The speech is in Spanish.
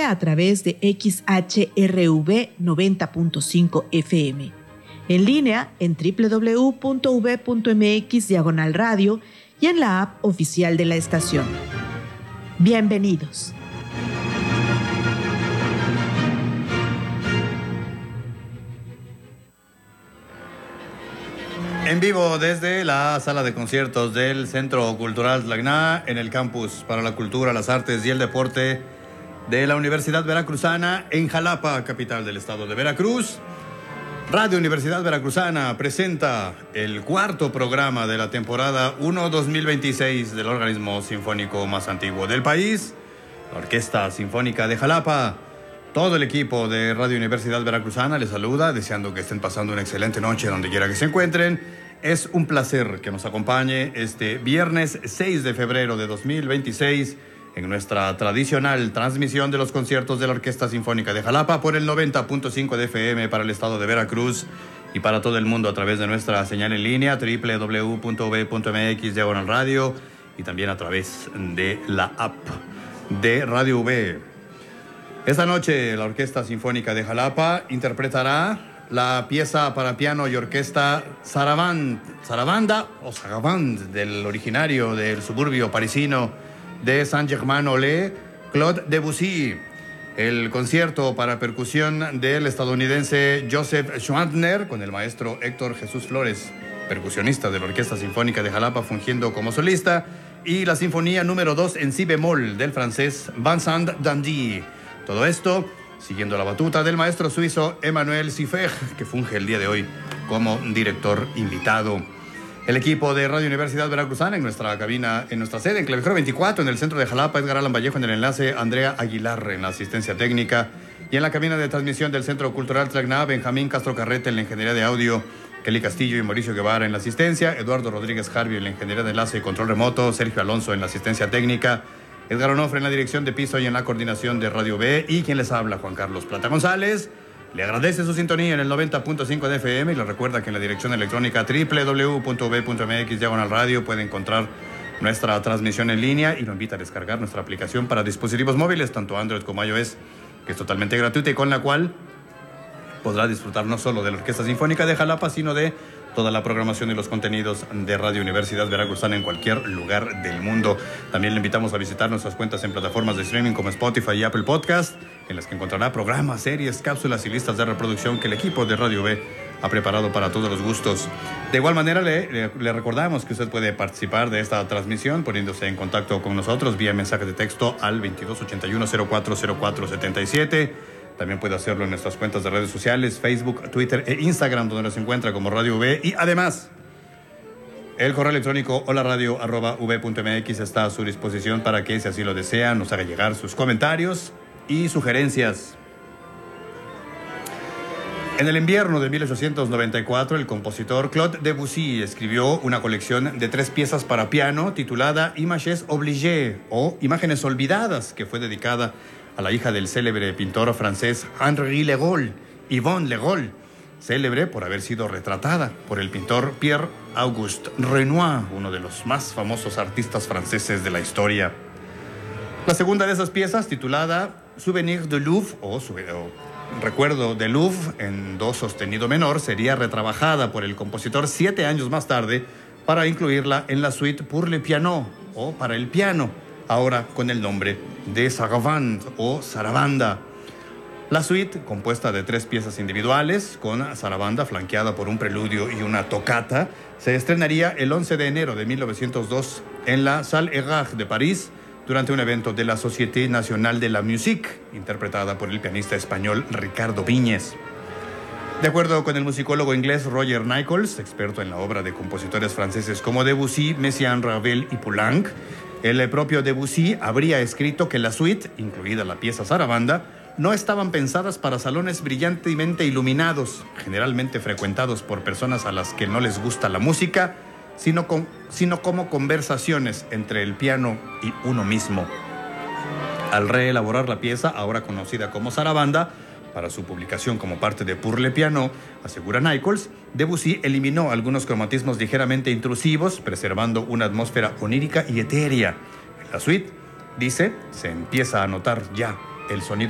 disponible a través de XHRV 90.5 FM. En línea en www.v.mx/radio y en la app oficial de la estación. Bienvenidos. En vivo desde la sala de conciertos del Centro Cultural Tlacna, en el Campus para la Cultura, las Artes y el Deporte de la Universidad Veracruzana en Jalapa, capital del estado de Veracruz. Radio Universidad Veracruzana presenta el cuarto programa de la temporada 1-2026 del organismo sinfónico más antiguo del país, la Orquesta Sinfónica de Jalapa. Todo el equipo de Radio Universidad Veracruzana les saluda, deseando que estén pasando una excelente noche donde quiera que se encuentren. Es un placer que nos acompañe este viernes 6 de febrero de 2026 en nuestra tradicional transmisión de los conciertos de la Orquesta Sinfónica de Jalapa por el 90.5 de FM para el estado de Veracruz y para todo el mundo a través de nuestra señal en línea www.v.mx/radio y también a través de la app de Radio V. Esta noche la Orquesta Sinfónica de Jalapa interpretará la pieza para piano y orquesta Sarabanda del originario del suburbio parisino de Saint-Germain-en-Laye, Claude Debussy. El concierto para percusión del estadounidense Joseph Schwantner con el maestro Héctor Jesús Flores, percusionista de la Orquesta Sinfónica de Jalapa fungiendo como solista, y la Sinfonía número 2 en si bemol del francés Vincent Dandy. Todo esto siguiendo la batuta del maestro suizo Emmanuel Siffert, que funge el día de hoy como director invitado. El equipo de Radio Universidad Veracruzana en nuestra cabina, en nuestra sede, en Clavijero 24, en el centro de Jalapa, Edgar Alan Vallejo en el enlace, Andrea Aguilar en la asistencia técnica, y en la cabina de transmisión del Centro Cultural Tlacna, Benjamín Castro Carrete en la ingeniería de audio, Kelly Castillo y Mauricio Guevara en la asistencia, Eduardo Rodríguez Jarvio en la ingeniería de enlace y control remoto, Sergio Alonso en la asistencia técnica, Edgar Onofre en la dirección de piso y en la coordinación de Radio B, y quien les habla, Juan Carlos Plata González. Le agradece su sintonía en el 90.5 de FM y le recuerda que en la dirección electrónica www.v.mx/radio puede encontrar nuestra transmisión en línea y lo invita a descargar nuestra aplicación para dispositivos móviles, tanto Android como iOS, que es totalmente gratuita y con la cual podrá disfrutar no solo de la Orquesta Sinfónica de Jalapa, sino de toda la programación y los contenidos de Radio Universidad Veracruzana en cualquier lugar del mundo. También le invitamos a visitar nuestras cuentas en plataformas de streaming como Spotify y Apple Podcast, en las que encontrará programas, series, cápsulas y listas de reproducción que el equipo de Radio B ha preparado para todos los gustos. De igual manera, le recordamos que usted puede participar de esta transmisión poniéndose en contacto con nosotros vía mensaje de texto al 2281-040477. También puede hacerlo en nuestras cuentas de redes sociales, Facebook, Twitter e Instagram, donde nos encuentra como Radio V. Y además, el correo electrónico holaradio@v.mx está a su disposición para que, si así lo desea, nos haga llegar sus comentarios y sugerencias. En el invierno de 1894, el compositor Claude Debussy escribió una colección de 3 piezas para piano titulada Images Obligées o Imágenes Olvidadas, que fue dedicada a la hija del célebre pintor francés Henri Legall, Yvonne Legall, célebre por haber sido retratada por el pintor Pierre-Auguste Renoir, uno de los más famosos artistas franceses de la historia. La segunda de esas piezas, titulada Souvenir de Louvre o Recuerdo de Louvre en do sostenido menor, sería retrabajada por el compositor 7 años más tarde para incluirla en la suite pour le piano o para el piano, ahora con el nombre de Sarabande o Sarabanda. La suite, compuesta de 3 piezas individuales, con Sarabanda flanqueada por un preludio y una toccata, se estrenaría el 11 de enero de 1902 en la Salle Erard de París, durante un evento de la Société Nationale de la Musique, interpretada por el pianista español Ricardo Viñes. De acuerdo con el musicólogo inglés Roger Nichols, experto en la obra de compositores franceses como Debussy, Messiaen, Ravel y Poulenc, el propio Debussy habría escrito que la suite, incluida la pieza Sarabanda, no estaban pensadas para salones brillantemente iluminados, generalmente frecuentados por personas a las que no les gusta la música, sino como conversaciones entre el piano y uno mismo. Al reelaborar la pieza, ahora conocida como Sarabanda, para su publicación como parte de Pour le piano, asegura Nichols, Debussy eliminó algunos cromatismos ligeramente intrusivos, preservando una atmósfera onírica y etérea. En la suite, dice, se empieza a notar ya el sonido